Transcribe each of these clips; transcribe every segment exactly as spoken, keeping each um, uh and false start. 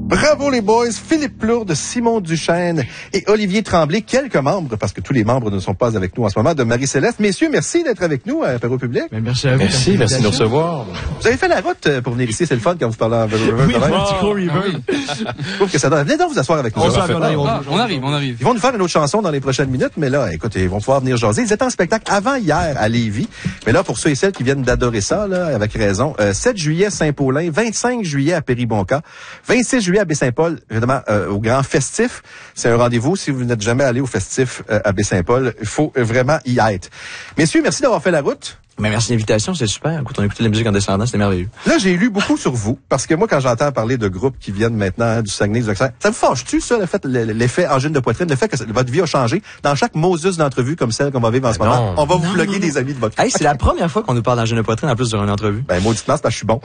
Bravo les boys, Philippe Plourde, Simon Duchesne et Olivier Tremblay, quelques membres, parce que tous les membres ne sont pas avec nous en ce moment, de Marie-Céleste. Messieurs, merci d'être avec nous à Apéro Public. Mais merci à vous. Merci, merci de nous recevoir. Vous avez fait la route pour venir ici, c'est le fun quand vous parlez en vélo. Oui, oh, oui. Je trouve que ça donne. Venez donc vous asseoir avec nous. On, on, ah, on arrive, on arrive. Ils vont nous faire une autre chanson dans les prochaines minutes, mais là, écoutez, ils vont pouvoir venir jaser. Ils étaient en spectacle avant hier à Lévis, mais là, pour ceux et celles qui viennent d'adorer ça, là, avec raison, euh, sept juillet Saint-Paulin, vingt-cinq juillet à Péribonka, vingt-six juillet à Baie-Saint-Paul, évidemment, euh, au Grand Festif. C'est un rendez-vous. Si vous n'êtes jamais allé au Festif euh, à Baie-Saint-Paul, il faut vraiment y être. Messieurs, merci d'avoir fait la route. Mais merci de l'invitation, c'est super. Écoute, on a écouté la musique en descendant, c'était merveilleux. Là, j'ai lu beaucoup sur vous, parce que moi, quand j'entends parler de groupes qui viennent maintenant hein, du Saguenay, du Lac-Saint, ça vous fâche-tu, ça, le fait, l'effet angine de poitrine, le fait que votre vie a changé? Dans chaque Moses d'entrevue comme celle qu'on va vivre en ce non. moment, on va vous non, plugger non, des amis de votre Hey, c'est la première fois qu'on nous parle d'angine de poitrine, en plus, durant une entrevue. Ben, mauditement, c'est parce que je suis bon.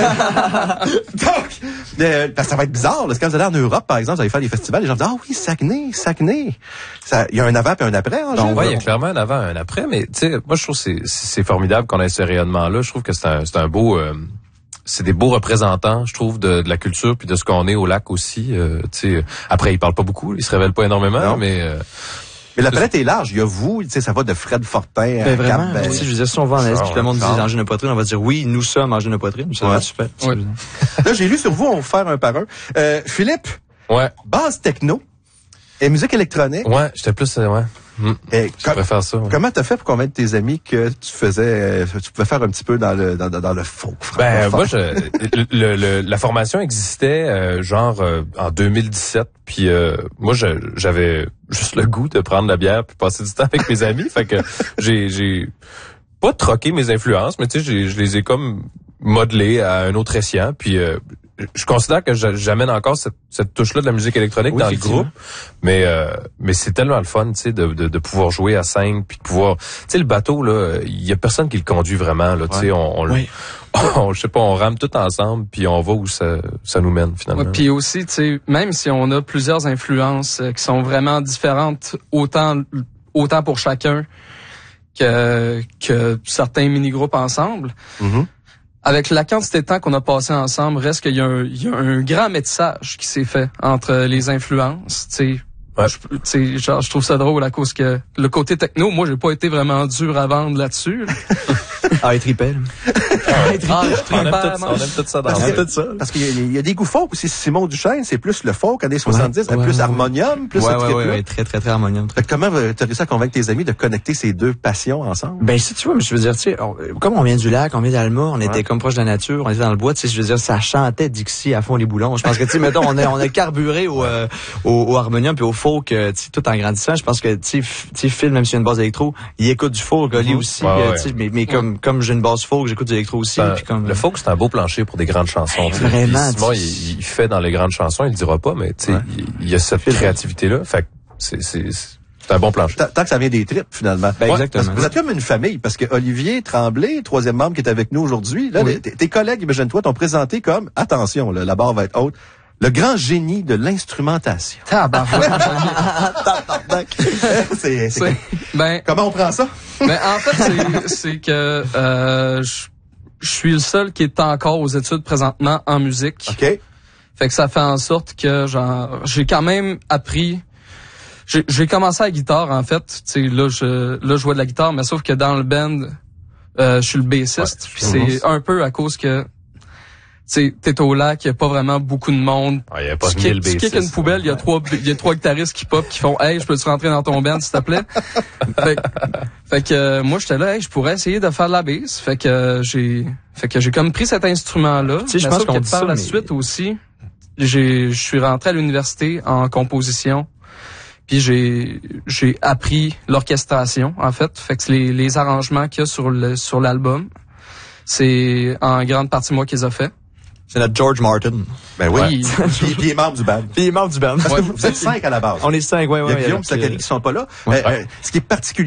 Donc, euh, parce que ça va être bizarre, là. Quand vous allez en Europe, par exemple, vous allez faire des festivals, les gens disent, ah oui, Saguenay, Saguenay. Ça, il y a un avant et un après, en général. Oui, il y a clairement un avant et un après, mais, tu sais, moi, je trouve que c'est, c'est formidable qu'on ait ce rayonnement-là. Je trouve que c'est un, c'est un beau, euh, c'est des beaux représentants, je trouve, de, de la culture puis de ce qu'on est au lac aussi. Euh, tu sais, après, ils parlent pas beaucoup, ils se révèlent pas énormément, non. mais. Euh, Mais la palette est large. Il y a vous, tu sais, ça va de Fred Fortin à ben vraiment, Cap. Ben, je veux dire, si on va en Asie, puis le monde dit angine de poitrine, on va dire oui, nous sommes angine de poitrine. Ça ouais. va super. Ouais. Là, j'ai lu sur vous, on va faire un par un. Euh, Philippe. Ouais. Base techno et musique électronique. Ouais, j'étais plus, euh, ouais. Mmh. Et je préfère ça. Ouais. Comment t'as fait pour convaincre tes amis que tu faisais, euh, tu pouvais faire un petit peu dans le dans, dans le folk? Ben moi, je, le, le, la formation existait euh, genre euh, en deux mille dix-sept, puis euh, moi je, j'avais juste le goût de prendre la bière puis passer du temps avec mes amis, fait que j'ai j'ai pas troqué mes influences, mais tu sais, je les ai comme modelées à un autre escient, puis euh, je considère que j'amène encore cette, cette touche-là de la musique électronique oui, dans le groupe, mais euh, mais c'est tellement le fun, tu sais, de, de de pouvoir jouer à cinq, puis de pouvoir, tu sais, le bateau là, il y a personne qui le conduit vraiment là, tu sais, ouais. on, on, oui. on je sais pas, on rame tout ensemble, puis on va où ça ça nous mène finalement. Ouais, puis aussi, tu sais, même si on a plusieurs influences euh, qui sont vraiment différentes, autant autant pour chacun que que certains mini-groupes ensemble. Mm-hmm. Avec la quantité de temps qu'on a passé ensemble, reste qu'il y a un, il y a un grand métissage qui s'est fait entre les influences, tu sais. Ouais. Je, tu sais, genre, je trouve ça drôle à cause que le côté techno, moi, j'ai pas été vraiment dur à vendre là-dessus. Là. Ah, il tripait. Ah, il ah, on, aime tout, on aime tout ça dans parce, le que, ça. Parce qu'il y a, il y a des goûts folk aussi. Simon Duchesne, c'est plus le folk années soixante-dix, ouais, ouais, plus ouais, harmonium, plus ouais, ce ouais, ouais, ouais, très, très, très harmonium. Très. Comment tu as réussi à convaincre tes amis de connecter ces deux passions ensemble? Ben, si tu vois, mais je veux dire, tu sais, comme on vient du lac, on vient d'Alma, on ouais. était comme proche de la nature, on était dans le bois, tu sais, je veux dire, ça chantait Dixie à fond les boulons. Je pense que, tu sais, mettons, on a, on a carburé au, euh, au, au harmonium puis au folk, tu sais, tout en grandissant. Je pense que, tu sais, Phil, même s'il a une base électro, il écoute du folk, Oli mm-hmm. aussi, ouais, euh, tu sais, mais, mais comme, comme j'ai une base folk, j'écoute du électro aussi. Ben, puis comme, le folk, c'est un beau plancher pour des grandes chansons. Ben, vraiment. Simon, il, il fait dans les grandes chansons, il le dira pas, mais tu sais, ouais. il, il y a cette créativité-là. Fait que c'est, c'est, c'est un bon plancher. Tant que ça vient des tripes, finalement. Ben, ouais, exactement. Vous êtes comme une famille, parce que Olivier Tremblay, troisième membre qui est avec nous aujourd'hui, là, oui. tes, tes collègues, imagine-toi, t'ont présenté comme, attention, là, la barre va être haute, le grand génie de l'instrumentation. Tabarnak. c'est, c'est, c'est ben, comment on prend ça? Ben, en fait, c'est, c'est que euh, je, je suis le seul qui est encore aux études présentement en musique. OK. Fait que ça fait en sorte que genre j'ai quand même appris. J'ai, j'ai commencé à la guitare, en fait. Tu sais, là, je, là, je jouais de la guitare, mais sauf que dans le band, euh, je suis le bassiste. Ouais, puis c'est un peu à cause que tu sais, t'es au lac, il y a pas vraiment beaucoup de monde. Ah, y a pas tu kicks, tu kicks une poubelle, il y a trois, il y a trois guitaristes qui pop, qui font, hey, je peux-tu rentrer dans ton band, s'il te plaît? fait, fait que, euh, moi, j'étais là, hey, je pourrais essayer de faire de la bass. Fait que, euh, j'ai, fait que j'ai comme pris cet instrument-là. Tu sais, je pense qu'on dit par ça, la mais... suite aussi, j'ai, je suis rentré à l'université en composition. Puis j'ai, j'ai appris l'orchestration, en fait. Fait que les, les arrangements qu'il y a sur le, sur l'album, c'est en grande partie moi qui les ai fait. C'est notre George Martin. Ben oui. Puis il est membre du band. Puis il est membre du band. Ouais, vous êtes cinq à la base. On est cinq, ouais, ouais. Il y a Guillaume et Zachary qui sont pas là. Ouais. Euh, euh, ce qui est particulier